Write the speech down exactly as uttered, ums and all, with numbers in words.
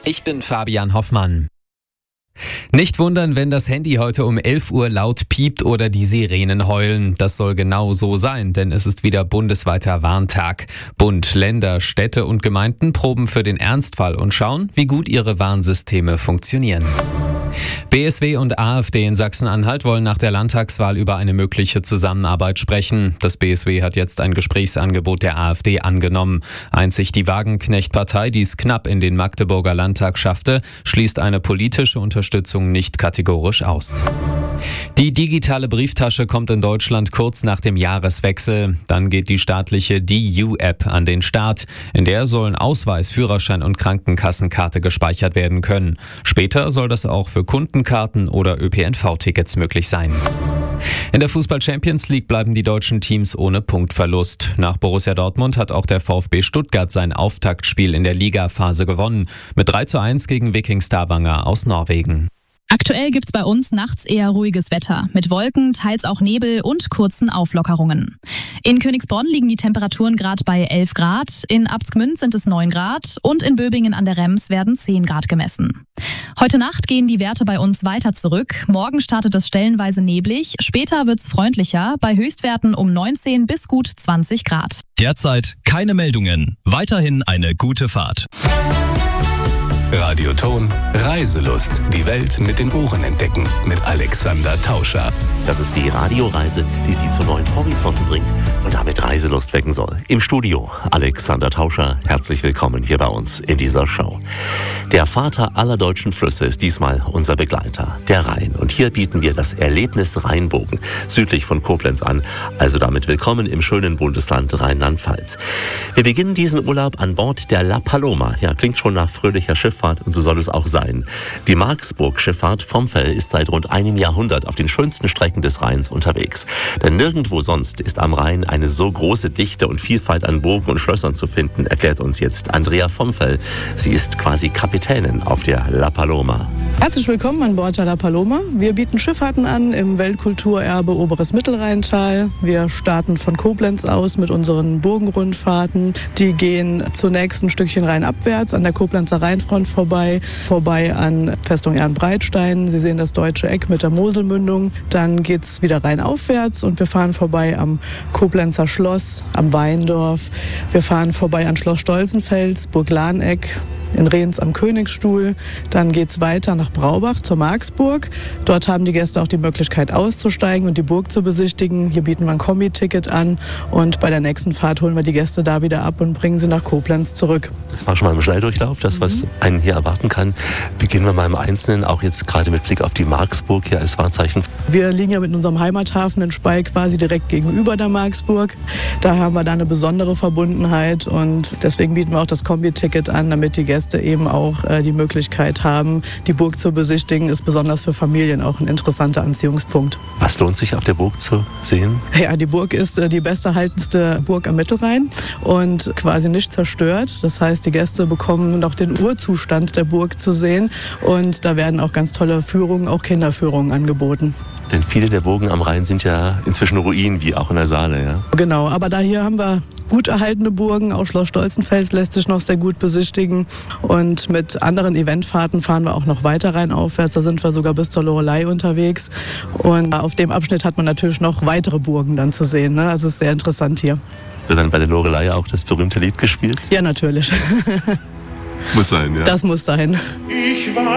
Ich bin Fabian Hoffmann. Nicht wundern, wenn das Handy heute um elf Uhr laut piept oder die Sirenen heulen. Das soll genau so sein, denn es ist wieder bundesweiter Warntag. Bund, Länder, Städte und Gemeinden proben für den Ernstfall und schauen, wie gut ihre Warnsysteme funktionieren. B S W und AfD in Sachsen-Anhalt wollen nach der Landtagswahl über eine mögliche Zusammenarbeit sprechen. Das B S W hat jetzt ein Gesprächsangebot der AfD angenommen. Einzig die Wagenknecht-Partei, die es knapp in den Magdeburger Landtag schaffte, schließt eine politische Unterstützung nicht kategorisch aus. Die digitale Brieftasche kommt in Deutschland kurz nach dem Jahreswechsel. Dann geht die staatliche D U-App an den Start. In der sollen Ausweis, Führerschein und Krankenkassenkarte gespeichert werden können. Später soll das auch für Kundenkarten oder Ö P N V-Tickets möglich sein. In der Fußball-Champions League bleiben die deutschen Teams ohne Punktverlust. Nach Borussia Dortmund hat auch der VfB Stuttgart sein Auftaktspiel in der Ligaphase gewonnen. Mit drei zu eins gegen Viking Stavanger aus Norwegen. Aktuell gibt's bei uns nachts eher ruhiges Wetter, mit Wolken, teils auch Nebel und kurzen Auflockerungen. In Königsbronn liegen die Temperaturen gerade bei elf Grad, in Abtsgmünd sind es neun Grad und in Böbingen an der Rems werden zehn Grad gemessen. Heute Nacht gehen die Werte bei uns weiter zurück. Morgen startet es stellenweise neblig, später wird's freundlicher, bei Höchstwerten um neunzehn bis gut zwanzig Grad. Derzeit keine Meldungen, weiterhin eine gute Fahrt. Radioton Reiselust. Die Welt mit den Ohren entdecken. Mit Alexander Tauscher. Das ist die Radioreise, die Sie zu neuen Horizonten bringt und damit Reiselust wecken soll. Im Studio Alexander Tauscher. Herzlich willkommen hier bei uns in dieser Show. Der Vater aller deutschen Flüsse ist diesmal unser Begleiter, der Rhein. Und hier bieten wir das Erlebnis Rheinbogen südlich von Koblenz an. Also damit willkommen im schönen Bundesland Rheinland-Pfalz. Wir beginnen diesen Urlaub an Bord der La Paloma. Ja, klingt schon nach fröhlicher Schifffahrt. Und so soll es auch sein. Die Marksburg-Schifffahrt vom Fell ist seit rund einem Jahrhundert auf den schönsten Strecken des Rheins unterwegs. Denn nirgendwo sonst ist am Rhein eine so große Dichte und Vielfalt an Burgen und Schlössern zu finden, erklärt uns jetzt Andrea vom Fell. Sie ist quasi Kapitänin auf der La Paloma. Herzlich willkommen an Bord der La Paloma. Wir bieten Schifffahrten an im Weltkulturerbe Oberes Mittelrheintal. Wir starten von Koblenz aus mit unseren Burgenrundfahrten. Die gehen zunächst ein Stückchen rheinabwärts an der Koblenzer Rheinfront vorbei, vorbei an Festung Ehrenbreitstein. Sie sehen das Deutsche Eck mit der Moselmündung. Dann geht es wieder rheinaufwärts und wir fahren vorbei am Koblenzer Schloss, am Weindorf. Wir fahren vorbei an Schloss Stolzenfels, Burg Lahneck, in Rehns am Königsstuhl. Dann geht es weiter nach Braubach zur Marksburg. Dort haben die Gäste auch die Möglichkeit auszusteigen und die Burg zu besichtigen. Hier bieten wir ein Kombi-Ticket an und bei der nächsten Fahrt holen wir die Gäste da wieder ab und bringen sie nach Koblenz zurück. Das war schon mal im Schnelldurchlauf, das, was einen hier erwarten kann. Beginnen wir mal im Einzelnen, auch jetzt gerade mit Blick auf die Marksburg hier als Wahrzeichen. Wir liegen ja mit unserem Heimathafen in Spey quasi direkt gegenüber der Marksburg. Da haben wir da eine besondere Verbundenheit und deswegen bieten wir auch das Kombi-Ticket an, damit die Gäste eben auch äh, die Möglichkeit haben, die Burg zu besichtigen, ist besonders für Familien auch ein interessanter Anziehungspunkt. Was lohnt sich auf der Burg zu sehen? Ja, die Burg ist äh, die besterhaltenste Burg am Mittelrhein und quasi nicht zerstört. Das heißt, die Gäste bekommen noch den Urzustand der Burg zu sehen und da werden auch ganz tolle Führungen, auch Kinderführungen angeboten. Denn viele der Burgen am Rhein sind ja inzwischen Ruinen, wie auch in der Saale, ja? Genau, aber da hier haben wir gut erhaltene Burgen, auch Schloss Stolzenfels lässt sich noch sehr gut besichtigen und mit anderen Eventfahrten fahren wir auch noch weiter rheinaufwärts, da sind wir sogar bis zur Loreley unterwegs und auf dem Abschnitt hat man natürlich noch weitere Burgen dann zu sehen, ne? Also es ist sehr interessant hier. Wird dann bei der Loreley auch das berühmte Lied gespielt? Ja, natürlich. Muss sein, ja. Das muss sein. Ich war